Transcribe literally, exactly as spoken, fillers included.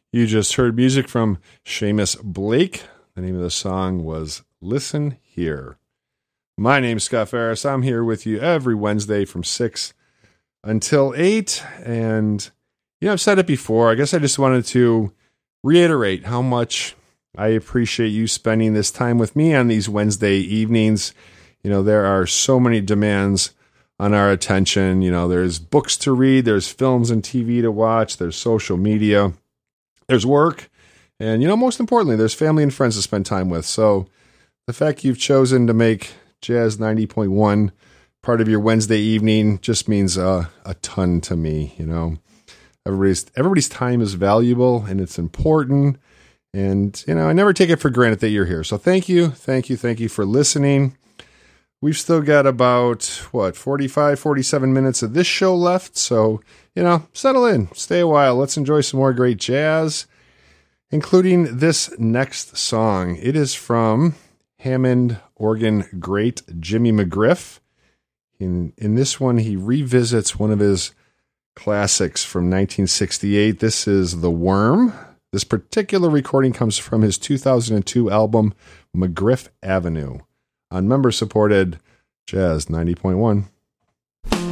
You just heard music from Seamus Blake. The name of the song was Listen Here. My name's Scott Ferris. I'm here with you every Wednesday from six until eight. And, you know, I've said it before. I guess I just wanted to reiterate how much I appreciate you spending this time with me on these Wednesday evenings. You know, there are so many demands on our attention. You know, there's books to read, there's films and T V to watch, there's social media. There's work, and, you know, most importantly, there's family and friends to spend time with. So the fact you've chosen to make Jazz ninety point one part of your Wednesday evening just means uh, a ton to me. You know, everybody's everybody's time is valuable and it's important. And, you know, I never take it for granted that you're here. So thank you, thank you, thank you for listening. We've still got about, what, forty-five, forty-seven minutes of this show left. So, you know, settle in, stay a while. Let's enjoy some more great jazz, including this next song. It is from Hammond organ great Jimmy McGriff. In, in this one, he revisits one of his classics from nineteen sixty-eight. This is The Worm. This particular recording comes from his two thousand two album, McGriff Avenue, on member-supported Jazz ninety point one.